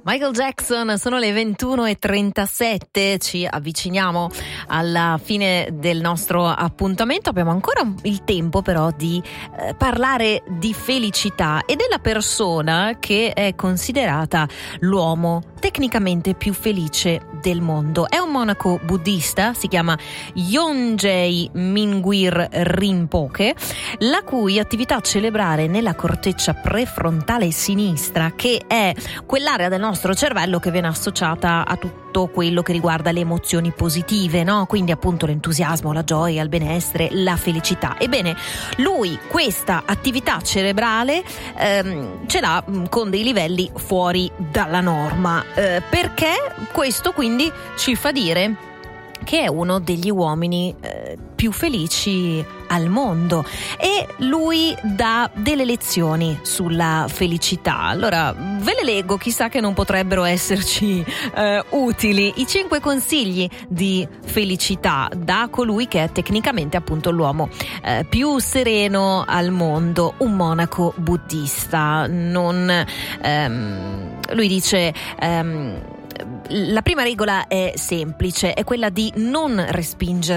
Michael Jackson, sono le 21:37, ci avviciniamo alla fine del nostro appuntamento. Abbiamo ancora il tempo però di parlare di felicità e della persona che è considerata l'uomo tecnicamente più felice del mondo. È un monaco buddista, si chiama Yongjay Mingyur Rinpoche, la cui attività cerebrale nella corteccia prefrontale sinistra, che è quell'area del nostro cervello che viene associata a tutto quello che riguarda le emozioni positive, no? Quindi appunto l'entusiasmo, la gioia, il benessere, la felicità. Ebbene, lui questa attività cerebrale ce l'ha con dei livelli fuori dalla norma, perché questo quindi ci fa dire che è uno degli uomini più felici al mondo, e lui dà delle lezioni sulla felicità. Allora ve le leggo, chissà che non potrebbero esserci utili. I 5 consigli di felicità da colui che è tecnicamente appunto l'uomo più sereno al mondo, un monaco buddista. Lui dice la prima regola è semplice, è quella di non respingere